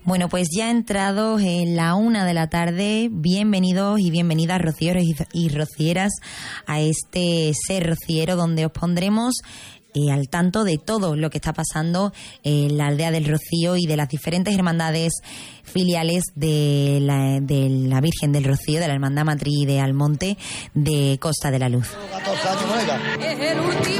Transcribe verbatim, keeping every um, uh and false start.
Bueno, pues ya entrados en la una de la tarde, bienvenidos y bienvenidas rocieros y rocieras a este Ser Rociero, donde os pondremos eh, al tanto de todo lo que está pasando en la aldea del Rocío y de las diferentes hermandades filiales de la, de la Virgen del Rocío, de la Hermandad Matriz de Almonte de Costa de la Luz.